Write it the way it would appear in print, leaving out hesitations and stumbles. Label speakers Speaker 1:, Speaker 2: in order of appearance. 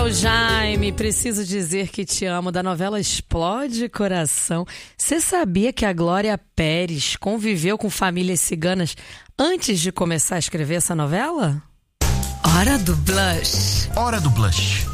Speaker 1: Alô, Jaime, preciso dizer que te amo, da novela Explode Coração. Você sabia que a Glória Pérez conviveu com famílias ciganas antes de começar a escrever essa novela? Hora do Blush.
Speaker 2: Hora do Blush.